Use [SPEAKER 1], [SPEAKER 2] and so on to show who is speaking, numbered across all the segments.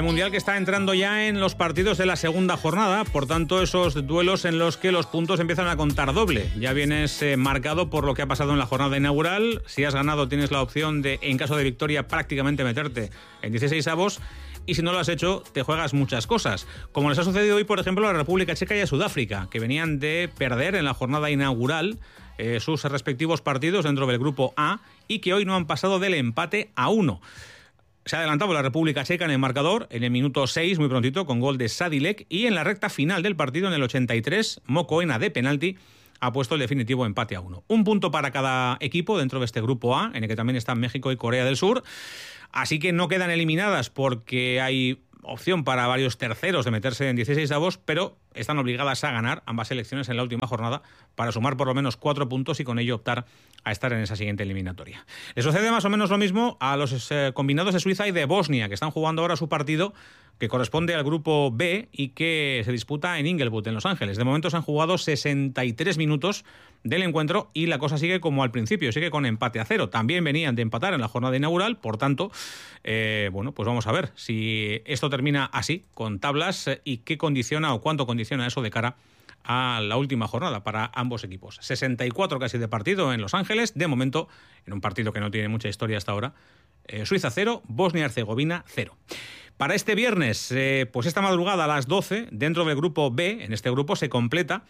[SPEAKER 1] El Mundial que está entrando ya en los partidos de la segunda jornada, por tanto esos duelos en los que los puntos empiezan a contar doble. Ya vienes marcado por lo que ha pasado en la jornada inaugural. Si has ganado tienes la opción de, en caso de victoria, prácticamente meterte en 16avos. Y si no lo has hecho, te juegas muchas cosas. Como les ha sucedido hoy, por ejemplo, a la República Checa y a Sudáfrica, que venían de perder en la jornada inaugural sus respectivos partidos dentro del grupo A y que hoy no han pasado del empate a 1. Se ha adelantado la República Checa en el marcador en el minuto 6, muy prontito, con gol de Sadilek, y en la recta final del partido, en el 83, Mokoena de penalti ha puesto el definitivo empate a 1. Un punto para cada equipo dentro de este grupo A, en el que también están México y Corea del Sur. Así que no quedan eliminadas porque hay opción para varios terceros de meterse en 16avos, pero están obligadas a ganar ambas selecciones en la última jornada para sumar por lo menos 4 puntos y con ello optar a estar en esa siguiente eliminatoria. Le sucede más o menos lo mismo a los combinados de Suiza y de Bosnia, que están jugando ahora su partido que corresponde al grupo B y que se disputa en Inglewood, en Los Ángeles. De momento se han jugado 63 minutos del encuentro y la cosa sigue como al principio, sigue con empate a 0. También venían de empatar en la jornada inaugural, por tanto, pues vamos a ver si esto termina así, con tablas, y qué condiciona o cuánto condiciona eso de cara a la última jornada para ambos equipos. 64 casi de partido en Los Ángeles, de momento, en un partido que no tiene mucha historia hasta ahora. Suiza 0, Bosnia-Herzegovina 0. Para este viernes, pues esta madrugada a las 12, dentro del grupo B, en este grupo se completa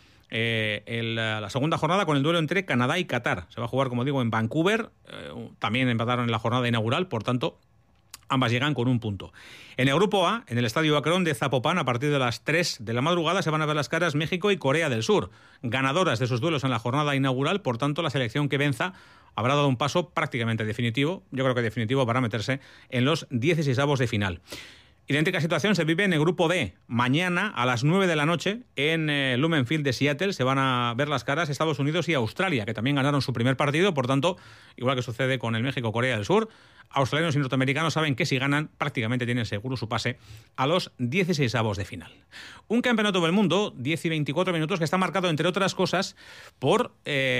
[SPEAKER 1] la segunda jornada con el duelo entre Canadá y Qatar. Se va a jugar, como digo, en Vancouver. También empataron en la jornada inaugural, por tanto, ambas llegan con un punto. En el grupo A, en el estadio Akron de Zapopan, a partir de las 3 de la madrugada se van a ver las caras México y Corea del Sur, ganadoras de sus duelos en la jornada inaugural. Por tanto, la selección que venza habrá dado un paso prácticamente definitivo, yo creo que definitivo, para meterse en los 16avos de final. Idéntica situación se vive en el grupo D. Mañana a las 9 de la noche en Lumen Field de Seattle se van a ver las caras Estados Unidos y Australia, que también ganaron su primer partido. Por tanto, igual que sucede con el México-Corea del Sur, australianos y norteamericanos saben que si ganan prácticamente tienen seguro su pase a los 16avos de final. Un campeonato del mundo, 10 y 24 minutos, que está marcado, entre otras cosas, por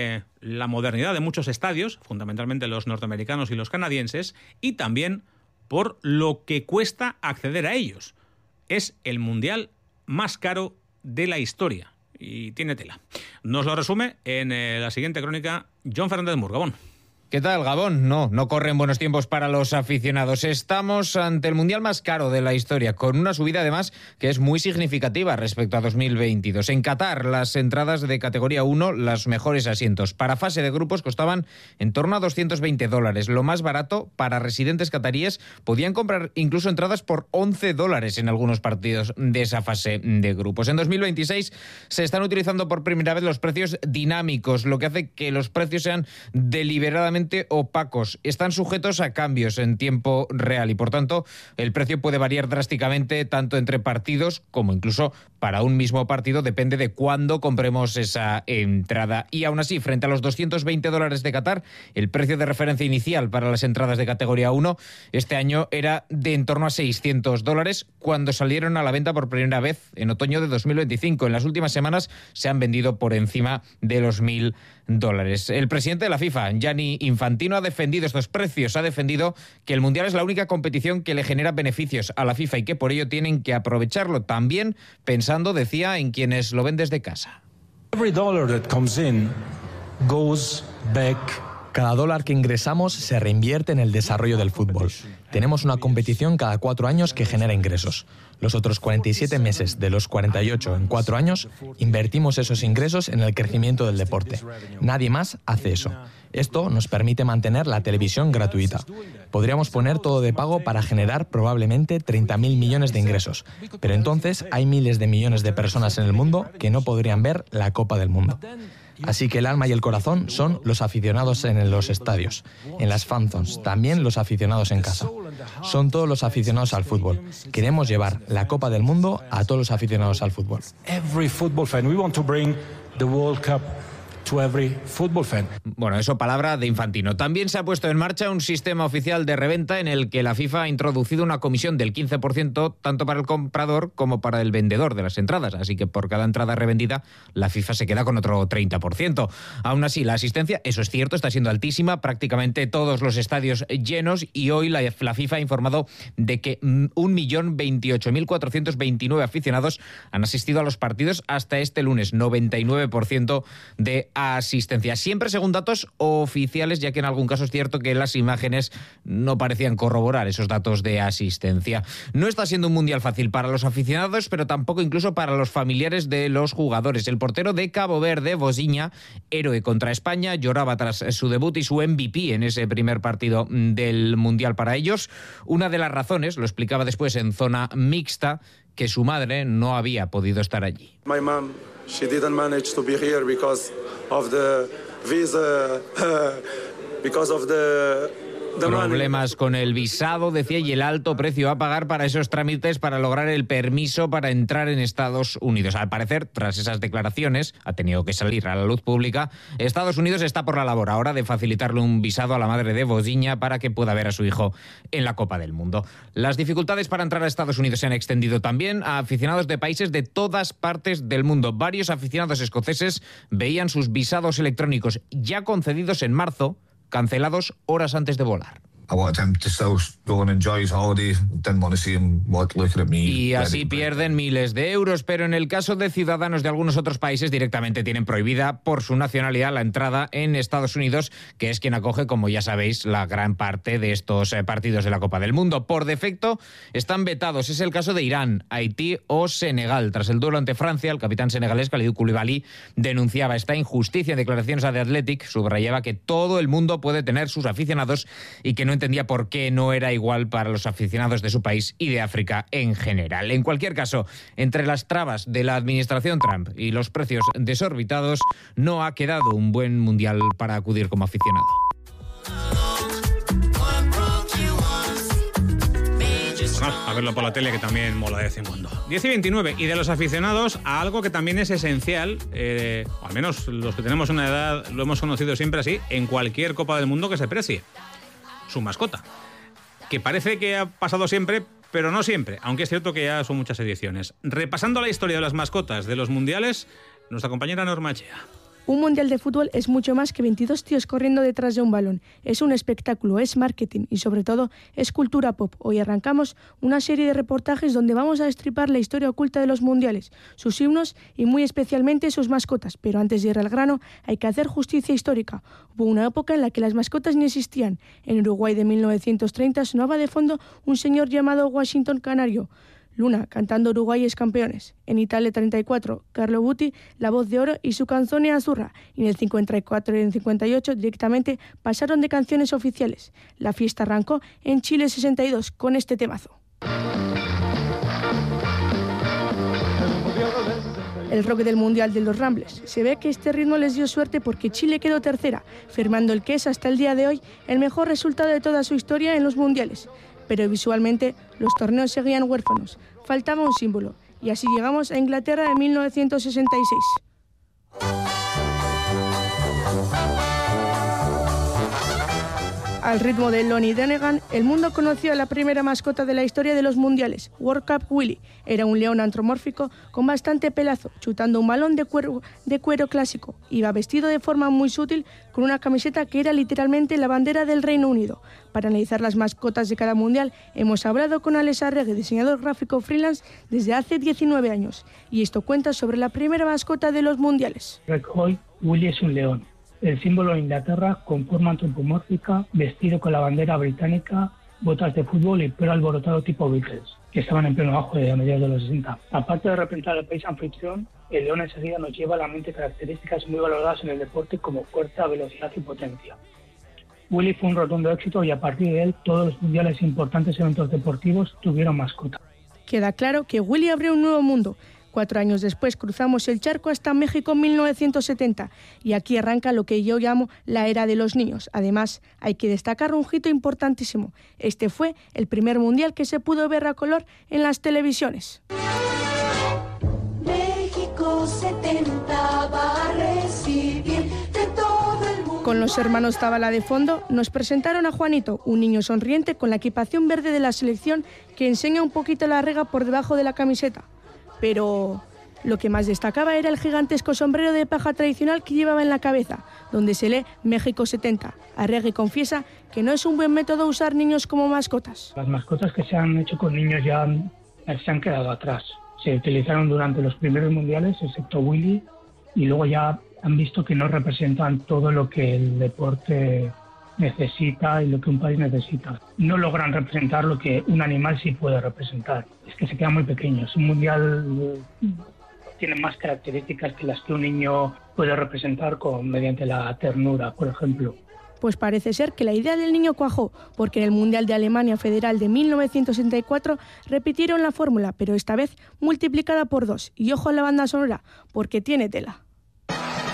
[SPEAKER 1] la modernidad de muchos estadios, fundamentalmente los norteamericanos y los canadienses, y también por lo que cuesta acceder a ellos. Es el mundial más caro de la historia y tiene tela. Nos lo resume en la siguiente crónica John Fernández Mur. Gabón.
[SPEAKER 2] ¿Qué tal, Gabón? No corren buenos tiempos para los aficionados. Estamos ante el mundial más caro de la historia, con una subida además que es muy significativa respecto a 2022. En Qatar, las entradas de categoría 1, los mejores asientos para fase de grupos costaban en torno a $220. Lo más barato, para residentes cataríes, podían comprar incluso entradas por $11 en algunos partidos de esa fase de grupos. En 2026 se están utilizando por primera vez los precios dinámicos, lo que hace que los precios sean deliberadamente opacos, están sujetos a cambios en tiempo real y por tanto el precio puede variar drásticamente tanto entre partidos como incluso para un mismo partido, depende de cuándo compremos esa entrada. Y aún así, frente a los $220 de Qatar, el precio de referencia inicial para las entradas de categoría 1 este año era de en torno a $600 cuando salieron a la venta por primera vez en otoño de 2025. En las últimas semanas se han vendido por encima de los $1.000. El presidente de la FIFA, Gianni Infantino, ha defendido estos precios, ha defendido que el Mundial es la única competición que le genera beneficios a la FIFA y que por ello tienen que aprovecharlo, también pensando, decía, en quienes lo ven desde casa.
[SPEAKER 3] Every dollar that comes in goes back.
[SPEAKER 4] Cada dólar que ingresamos se reinvierte en el desarrollo del fútbol. Tenemos una competición cada 4 años que genera ingresos. Los otros 47 meses de los 48 en 4 años, invertimos esos ingresos en el crecimiento del deporte. Nadie más hace eso. Esto nos permite mantener la televisión gratuita. Podríamos poner todo de pago para generar probablemente 30.000 millones de ingresos, pero entonces hay miles de millones de personas en el mundo que no podrían ver la Copa del Mundo. Así que el alma y el corazón son los aficionados en los estadios, en las fanzones, también los aficionados en casa. Son todos los aficionados al fútbol. Queremos llevar la Copa del Mundo a todos los aficionados al fútbol.
[SPEAKER 3] Every football fan, we want to bring the World Cup to every football fan.
[SPEAKER 2] Bueno, eso palabra de Infantino. También se ha puesto en marcha un sistema oficial de reventa en el que la FIFA ha introducido una comisión del 15% tanto para el comprador como para el vendedor de las entradas. Así que por cada entrada revendida, la FIFA se queda con otro 30%. Aún así, la asistencia, eso es cierto, está siendo altísima. Prácticamente todos los estadios llenos y hoy la FIFA ha informado de que 1.028.429 aficionados han asistido a los partidos hasta este lunes. 99% de asistencia. Siempre según datos oficiales, ya que en algún caso es cierto que las imágenes no parecían corroborar esos datos de asistencia. No está siendo un mundial fácil para los aficionados, pero tampoco incluso para los familiares de los jugadores. El portero de Cabo Verde, Vozinha, héroe contra España, lloraba tras su debut y su MVP en ese primer partido del mundial para ellos. Una de las razones, lo explicaba después en zona mixta, que su madre no había podido estar allí.
[SPEAKER 5] My mom, she didn't manage to be here because of the visa, because of the
[SPEAKER 2] problemas con el visado, decía, y el alto precio a pagar para esos trámites para lograr el permiso para entrar en Estados Unidos. Al parecer, tras esas declaraciones, ha tenido que salir a la luz pública, Estados Unidos está por la labor ahora de facilitarle un visado a la madre de Vozinha para que pueda ver a su hijo en la Copa del Mundo. Las dificultades para entrar a Estados Unidos se han extendido también a aficionados de países de todas partes del mundo. Varios aficionados escoceses veían sus visados electrónicos ya concedidos en marzo, cancelados horas antes de volar. Y así pierden miles de euros, pero en el caso de ciudadanos de algunos otros países directamente tienen prohibida por su nacionalidad la entrada en Estados Unidos, que es quien acoge, como ya sabéis, la gran parte de estos partidos de la Copa del Mundo. Por defecto están vetados. Es el caso de Irán, Haití o Senegal. Tras el duelo ante Francia, el capitán senegalés Kalidou Koulibaly denunciaba esta injusticia en declaraciones a The Athletic. Subrayaba que todo el mundo puede tener sus aficionados y que no entendía por qué no era igual para los aficionados de su país y de África en general. En cualquier caso, entre las trabas de la administración Trump y los precios desorbitados, no ha quedado un buen mundial para acudir como aficionado.
[SPEAKER 1] A verlo por la tele, que también mola de vez en cuando. 10:29, y de los aficionados a algo que también es esencial, o al menos los que tenemos una edad lo hemos conocido siempre así, en cualquier Copa del Mundo que se precie: su mascota. Que parece que ha pasado siempre, pero no siempre, aunque es cierto que ya son muchas ediciones. Repasando la historia de las mascotas de los mundiales, nuestra compañera Norma Echea.
[SPEAKER 6] Un mundial de fútbol es mucho más que 22 tíos corriendo detrás de un balón. Es un espectáculo, es marketing y sobre todo es cultura pop. Hoy arrancamos una serie de reportajes donde vamos a destripar la historia oculta de los mundiales, sus himnos y muy especialmente sus mascotas. Pero antes de ir al grano hay que hacer justicia histórica. Hubo una época en la que las mascotas ni existían. En Uruguay de 1930 sonaba de fondo un señor llamado Washington Canario. Luna, cantando Uruguayes campeones. En Italia 34, Carlo Butti, La Voz de Oro y su Canzone Azzurra. Y en el 54 y en el 58 directamente pasaron de canciones oficiales. La fiesta arrancó en Chile 62 con este temazo. El rock del Mundial de los Rambles. Se ve que este ritmo les dio suerte porque Chile quedó tercera, firmando el que es hasta el día de hoy el mejor resultado de toda su historia en los mundiales. Pero visualmente los torneos seguían huérfanos. Faltaba un símbolo. Y así llegamos a Inglaterra en 1966. Al ritmo de Lonnie Donegan, el mundo conoció a la primera mascota de la historia de los mundiales, World Cup Willy. Era un león antropomórfico con bastante pelazo, chutando un balón de cuero clásico. Iba vestido de forma muy sutil con una camiseta que era literalmente la bandera del Reino Unido. Para analizar las mascotas de cada mundial, hemos hablado con Alex Arregui, diseñador gráfico freelance desde hace 19 años. Y esto cuenta sobre la primera mascota de los mundiales.
[SPEAKER 7] Hoy, Willy es un león. El símbolo de Inglaterra con forma antropomórfica, vestido con la bandera británica, botas de fútbol y pelo alborotado tipo Beatles, que estaban en pleno auge a mediados de los 60. Aparte de representar al país anfitrión, el león enseguida nos lleva a la mente características muy valoradas en el deporte como fuerza, velocidad y potencia. Willy fue un rotundo éxito y a partir de él todos los mundiales e importantes eventos deportivos tuvieron mascota.
[SPEAKER 6] Queda claro que Willy abrió un nuevo mundo. 4 años después cruzamos el charco hasta México en 1970 y aquí arranca lo que yo llamo la era de los niños. Además, hay que destacar un hito importantísimo. Este fue el primer mundial que se pudo ver a color en las televisiones.
[SPEAKER 8] México 70 va a recibir
[SPEAKER 6] los hermanos Zabala de fondo, nos presentaron a Juanito, un niño sonriente con la equipación verde de la selección que enseña un poquito la rega por debajo de la camiseta. Pero lo que más destacaba era el gigantesco sombrero de paja tradicional que llevaba en la cabeza, donde se lee México 70. Arregui confiesa que no es un buen método usar niños como mascotas.
[SPEAKER 7] Las mascotas que se han hecho con niños ya se han quedado atrás. Se utilizaron durante los primeros mundiales, excepto Willy, y luego ya han visto que no representan todo lo que el deporte necesita y lo que un país necesita. No logran representar lo que un animal sí puede representar. Es que se quedan muy pequeños. Un mundial tiene más características que las que un niño puede representar mediante la ternura, por ejemplo.
[SPEAKER 6] Pues parece ser que la idea del niño cuajó, porque en el Mundial de Alemania Federal de 1964 repitieron la fórmula, pero esta vez multiplicada por 2. Y ojo a la banda sonora, porque tiene tela.